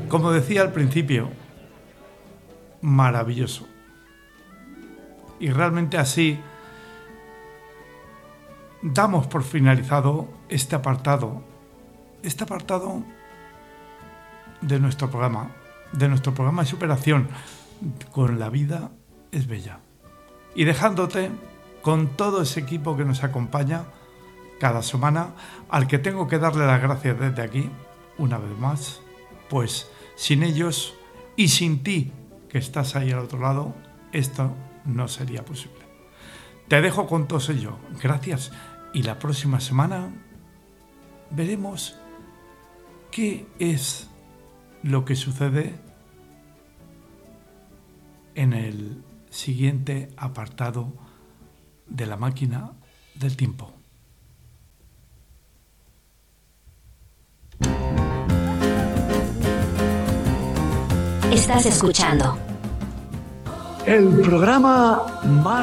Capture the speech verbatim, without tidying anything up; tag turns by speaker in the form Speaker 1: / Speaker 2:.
Speaker 1: Como decía al principio, maravilloso. Y realmente así damos por finalizado este apartado, este apartado de nuestro programa, de nuestro programa de superación con La vida es bella. Y dejándote con todo ese equipo que nos acompaña cada semana, al que tengo que darle las gracias desde aquí, una vez más, pues sin ellos y sin ti, que estás ahí al otro lado, esto no sería posible. Te dejo con todo ello. Gracias. Y la próxima semana veremos qué es lo que sucede en el siguiente apartado de la máquina del tiempo.
Speaker 2: Estás escuchando
Speaker 3: el programa más